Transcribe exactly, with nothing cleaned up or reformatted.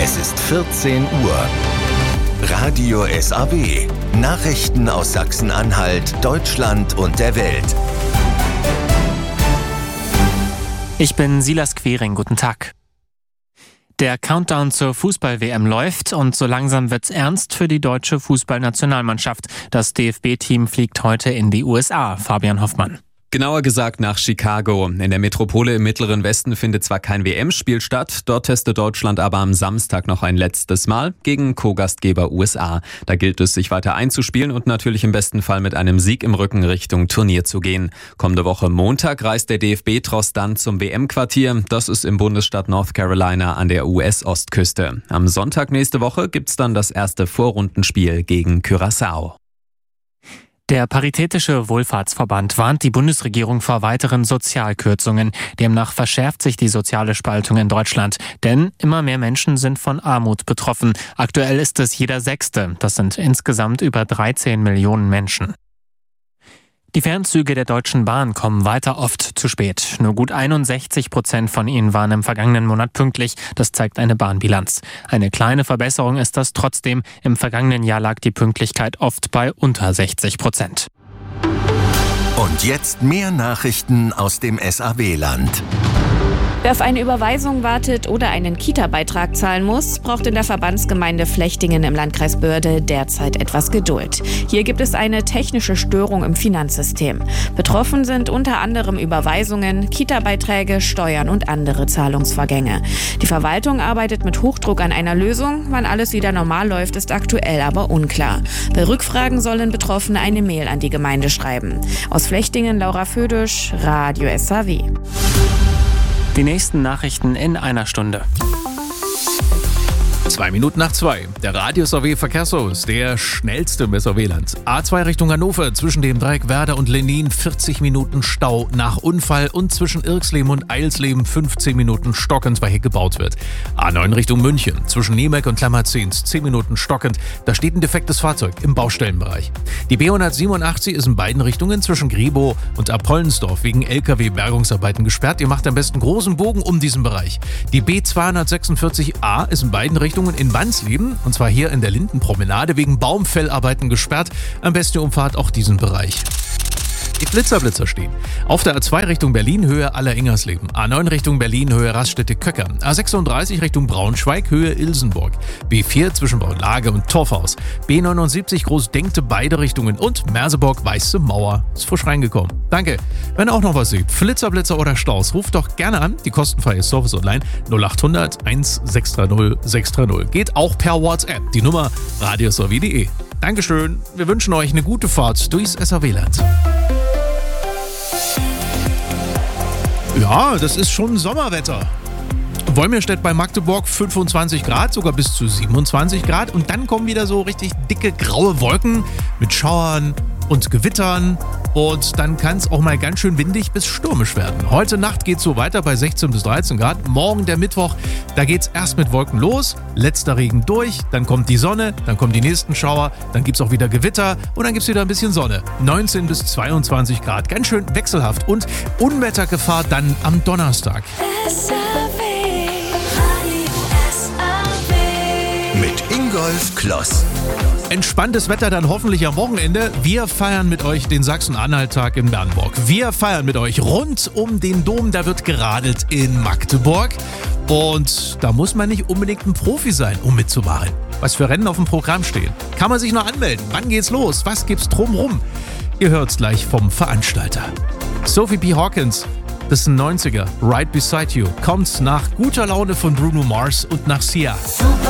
Es ist vierzehn Uhr. Radio S A W. Nachrichten aus Sachsen-Anhalt, Deutschland und der Welt. Ich bin Silas Quering, guten Tag. Der Countdown zur Fußball-W M läuft und so langsam wird's ernst für die deutsche Fußballnationalmannschaft. Das D F B-Team fliegt heute in die U S A. Fabian Hoffmann. Genauer gesagt nach Chicago. In der Metropole im Mittleren Westen findet zwar kein W M-Spiel statt, dort testet Deutschland aber am Samstag noch ein letztes Mal gegen Co-Gastgeber U S A. Da gilt es, sich weiter einzuspielen und natürlich im besten Fall mit einem Sieg im Rücken Richtung Turnier zu gehen. Kommende Woche Montag reist der D F B-Tross dann zum W M-Quartier. Das ist im Bundesstaat North Carolina an der U S-Ostküste. Am Sonntag nächste Woche gibt's dann das erste Vorrundenspiel gegen Curaçao. Der Paritätische Wohlfahrtsverband warnt die Bundesregierung vor weiteren Sozialkürzungen. Demnach verschärft sich die soziale Spaltung in Deutschland. Denn immer mehr Menschen sind von Armut betroffen. Aktuell ist es jeder Sechste. Das sind insgesamt über dreizehn Millionen Menschen. Die Fernzüge der Deutschen Bahn kommen weiter oft zu spät. Nur gut einundsechzig Prozent von ihnen waren im vergangenen Monat pünktlich. Das zeigt eine Bahnbilanz. Eine kleine Verbesserung ist das trotzdem. Im vergangenen Jahr lag die Pünktlichkeit oft bei unter sechzig Prozent. Und jetzt mehr Nachrichten aus dem S A W-Land. Wer auf eine Überweisung wartet oder einen Kita-Beitrag zahlen muss, braucht in der Verbandsgemeinde Flechtingen im Landkreis Börde derzeit etwas Geduld. Hier gibt es eine technische Störung im Finanzsystem. Betroffen sind unter anderem Überweisungen, Kita-Beiträge, Steuern und andere Zahlungsvorgänge. Die Verwaltung arbeitet mit Hochdruck an einer Lösung. Wann alles wieder normal läuft, ist aktuell aber unklar. Bei Rückfragen sollen Betroffene eine Mail an die Gemeinde schreiben. Aus Flechtingen Laura Födisch, Radio S A W. Die nächsten Nachrichten in einer Stunde. Zwei Minuten nach zwei. Der Radio S A W Verkehrsservice, der schnellste im S A W-Land. A zwei Richtung Hannover, zwischen dem Dreieck Werder und Lenin vierzig Minuten Stau nach Unfall und zwischen Irxleben und Eilsleben fünfzehn Minuten stockend, weil hier gebaut wird. A neun Richtung München, zwischen Niemek und Klammerzehns zehn Minuten stockend. Da steht ein defektes Fahrzeug im Baustellenbereich. Die B hundertsiebenundachtzig ist in beiden Richtungen zwischen Grebow und Apollensdorf wegen L K W-Bergungsarbeiten gesperrt. Ihr macht am besten großen Bogen um diesen Bereich. Die B zweihundertsechsundvierzig A ist in beiden Richtungen in Wandsleben, und zwar hier in der Lindenpromenade, wegen Baumfellarbeiten gesperrt. Am besten umfahrt auch diesen Bereich. Die Blitzerblitzer stehen. Auf der A zwei Richtung Berlin, Höhe Aller-Ingersleben. A neun Richtung Berlin, Höhe Raststätte-Köcker. A sechsunddreißig Richtung Braunschweig, Höhe Ilsenburg. B vier zwischen Baulage und Torfhaus. B neunundsiebzig Großdenkte, beide Richtungen. Und Merseburg, Weiße Mauer. Ist frisch reingekommen. Danke. Wenn ihr auch noch was seht, Flitzerblitzer oder Staus, ruft doch gerne an. Die kostenfreie Service online null acht hundert eins sechs drei null sechs drei null. Geht auch per WhatsApp. Die Nummer radio s a w punkt d e. Dankeschön. Wir wünschen euch eine gute Fahrt durchs S A W-Land. Ja, das ist schon Sommerwetter. Wolmirstedt bei Magdeburg fünfundzwanzig Grad, sogar bis zu siebenundzwanzig Grad. Und dann kommen wieder so richtig dicke graue Wolken mit Schauern und Gewittern. Und dann kann es auch mal ganz schön windig bis stürmisch werden. Heute Nacht geht es so weiter bei sechzehn bis dreizehn Grad. Morgen der Mittwoch, da geht es erst mit Wolken los, letzter Regen durch, dann kommt die Sonne, dann kommen die nächsten Schauer, dann gibt es auch wieder Gewitter und dann gibt es wieder ein bisschen Sonne. neunzehn bis zweiundzwanzig Grad, ganz schön wechselhaft. Und Unwettergefahr dann am Donnerstag. Mit Ingolf Kloss. Entspanntes Wetter dann hoffentlich am Wochenende. Wir feiern mit euch den Sachsen-Anhalt-Tag in Bernburg. Wir feiern mit euch rund um den Dom. Da wird geradelt in Magdeburg. Und da muss man nicht unbedingt ein Profi sein, um mitzumachen. Was für Rennen auf dem Programm stehen. Kann man sich noch anmelden? Wann geht's los? Was gibt's drumrum? Ihr hört's gleich vom Veranstalter. Sophie P. Hawkins, das ist ein neunziger. Right Beside You. Kommt nach guter Laune von Bruno Mars und nach Sia.